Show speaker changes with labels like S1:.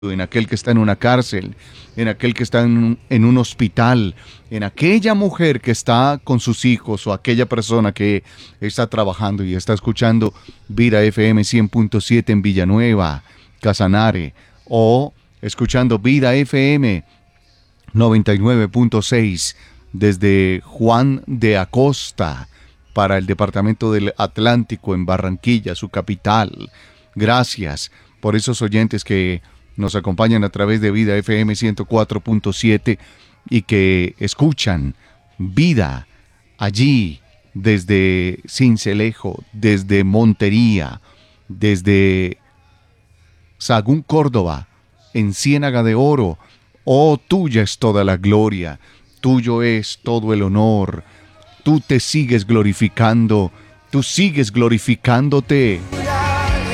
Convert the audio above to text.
S1: en aquel que está en una cárcel, en aquel que está en un hospital, en aquella mujer que está con sus hijos o aquella persona que está trabajando y está escuchando Vida FM 100.7 en Villanueva, Casanare, o escuchando Vida FM 99.6 desde Juan de Acosta para el departamento del Atlántico en Barranquilla, su capital. Gracias por esos oyentes que nos acompañan a través de Vida FM 104.7 y que escuchan Vida allí desde Sincelejo, desde Montería, desde Sagún, Córdoba, en Ciénaga de Oro. Oh, tuya es toda la gloria, tuyo es todo el honor. Tú te sigues glorificando, tú sigues glorificándote.